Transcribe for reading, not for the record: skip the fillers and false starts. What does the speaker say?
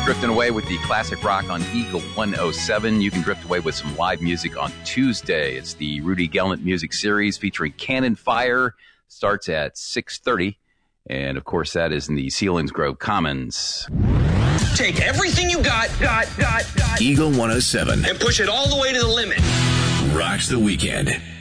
Drifting away with the classic rock on Eagle 107. You can drift away with some live music on Tuesday. It's the Rudy Gallant Music Series featuring Cannon Fire. Starts at 6:30. And, of course, that is in the Selinsgrove Commons. Take everything you got. Eagle 107. And push it all the way to the limit. Rocks the weekend.